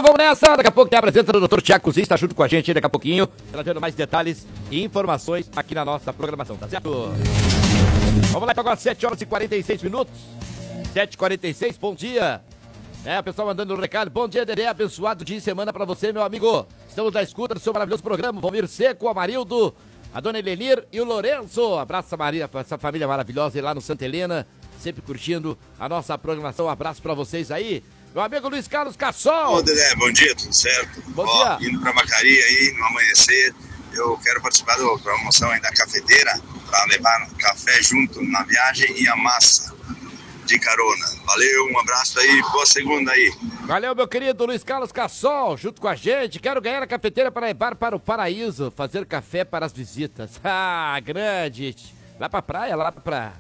vamos nessa. Daqui a pouco tem a presença do Dr. Tiago Cozinha, está junto com a gente aí daqui a pouquinho, trazendo mais detalhes e informações aqui na nossa programação, tá certo? Vamos lá, então agora 7 horas e 46 minutos. 7h46, bom dia. O pessoal mandando um recado. Bom dia, Dedé, abençoado dia de semana pra você, meu amigo. Estamos na escuta do seu maravilhoso programa. Valmir Seco, Amarildo, a dona Elenir e o Lourenço. Abraço a Maria, essa família maravilhosa aí lá no Santa Helena, sempre curtindo a nossa programação. Um abraço pra vocês aí. Meu amigo Luiz Carlos Cassol. Ô, Dedé, bom dia, tudo certo? Bom dia. Indo pra Macari aí, no amanhecer, eu quero participar da promoção aí da cafeteira, pra levar café junto na viagem e a massa de carona. Valeu, um abraço aí, boa segunda aí. Valeu, meu querido Luiz Carlos Cassol, junto com a gente. Quero ganhar a cafeteira para levar para o paraíso, fazer café para as visitas. Ah, grande. Lá pra praia, lá pra